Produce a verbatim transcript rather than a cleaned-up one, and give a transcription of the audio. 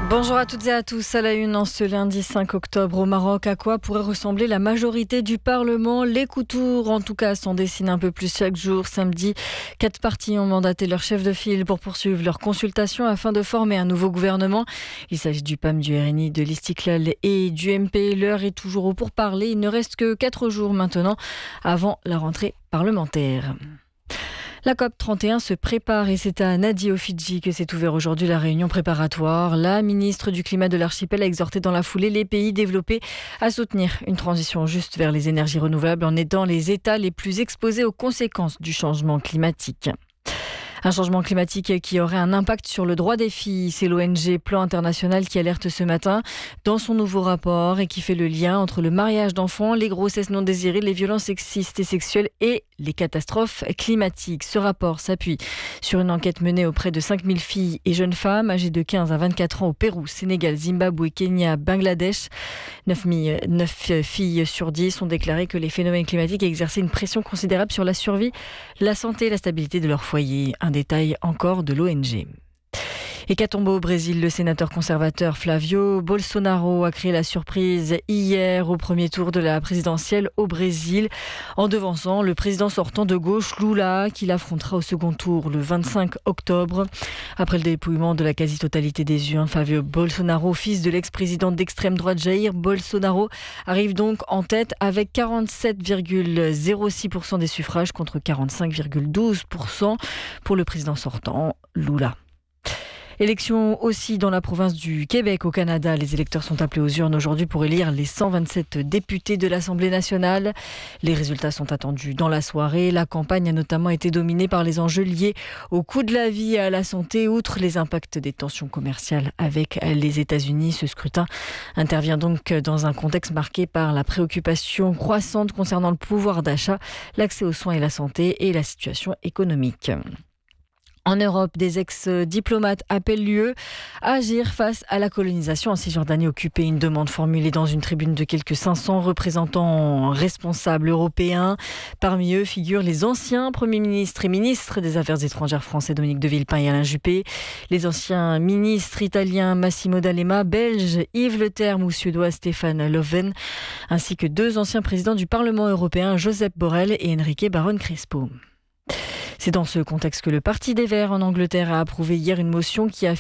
Bonjour à toutes et à tous. À la une, en ce lundi cinq octobre au Maroc, à quoi pourrait ressembler la majorité du Parlement? Les coups tours, en tout cas, s'en dessinent un peu plus chaque jour. Samedi, quatre partis ont mandaté leur chef de file pour poursuivre leurs consultations afin de former un nouveau gouvernement. Il s'agit du P A M, du R N I, de l'Istiklal et du M P. L'heure est toujours au pourparlers. Il ne reste que quatre jours maintenant avant la rentrée parlementaire. La COP trente et un se prépare et c'est à Nadi, aux Fidji, que s'est ouvert aujourd'hui la réunion préparatoire. La ministre du Climat de l'archipel a exhorté dans la foulée les pays développés à soutenir une transition juste vers les énergies renouvelables en aidant les États les plus exposés aux conséquences du changement climatique. Un changement climatique qui aurait un impact sur le droit des filles. C'est l'O N G Plan International qui alerte ce matin dans son nouveau rapport et qui fait le lien entre le mariage d'enfants, les grossesses non désirées, les violences sexistes et sexuelles et les catastrophes climatiques. Ce rapport s'appuie sur une enquête menée auprès de cinq mille filles et jeunes femmes âgées de quinze à vingt-quatre ans au Pérou, Sénégal, Zimbabwe, Kenya, Bangladesh. neuf filles sur dix ont déclaré que les phénomènes climatiques exerçaient une pression considérable sur la survie, la santé et la stabilité de leur foyer. Un détail encore de l'O N G. Hécatombe au Brésil, le sénateur conservateur Flavio Bolsonaro a créé la surprise hier au premier tour de la présidentielle au Brésil, en devançant le président sortant de gauche Lula, qu'il affrontera au second tour le vingt-cinq octobre. Après le dépouillement de la quasi-totalité des urnes, Flavio Bolsonaro, fils de l'ex-président d'extrême droite Jair Bolsonaro, arrive donc en tête avec quarante-sept virgule zéro six pour cent des suffrages contre quarante-cinq virgule douze pour cent pour le président sortant Lula. Élection aussi dans la province du Québec au Canada. Les électeurs sont appelés aux urnes aujourd'hui pour élire les cent vingt-sept députés de l'Assemblée nationale. Les résultats sont attendus dans la soirée. La campagne a notamment été dominée par les enjeux liés au coût de la vie et à la santé, outre les impacts des tensions commerciales avec les États-Unis. Ce scrutin intervient donc dans un contexte marqué par la préoccupation croissante concernant le pouvoir d'achat, l'accès aux soins et la santé et la situation économique. En Europe, des ex-diplomates appellent l'U E à agir face à la colonisation en Cisjordanie occupée. Une demande formulée dans une tribune de quelques cinq cents représentants responsables européens. Parmi eux figurent les anciens premiers ministres et ministres des Affaires étrangères français Dominique de Villepin et Alain Juppé, les anciens ministres italiens Massimo D'Alema, belges Yves Leterme ou suédois Stefan Löfven, ainsi que deux anciens présidents du Parlement européen Josep Borrell et Enrique Barón Crespo. C'est dans ce contexte que le Parti des Verts en Angleterre a approuvé hier une motion qui a